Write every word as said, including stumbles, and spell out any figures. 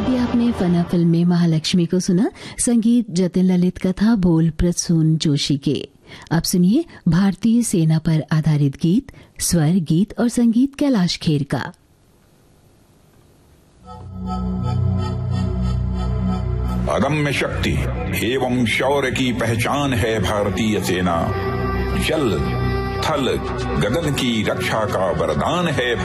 अभी आपने फना फिल्म में महालक्ष्मी को सुना। संगीत जतिन ललित का था, बोल प्रसून जोशी के। अब सुनिए भारतीय सेना पर आधारित गीत, स्वर गीत और संगीत कैलाश खेर का। अदम्य शक्ति एवं शौर्य की पहचान है भारतीय सेना। जल थल गगन की रक्षा का वरदान है।